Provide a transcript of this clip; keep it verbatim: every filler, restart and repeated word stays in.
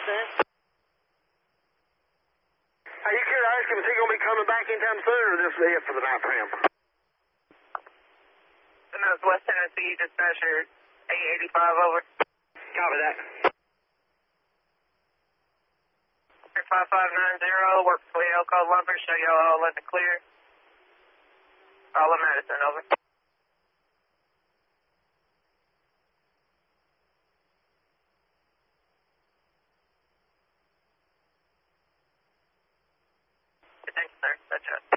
Madison. Hey, you care to ask him, is he going to be coming back anytime soon, or this is it for the night for him? Northwest Tennessee, dispatcher eight eighty-five, over. Copy that. five five nine zero, work for Leo, call lumber, show y'all all in the clear. All of Madison, over. Thanks, sir. That's right.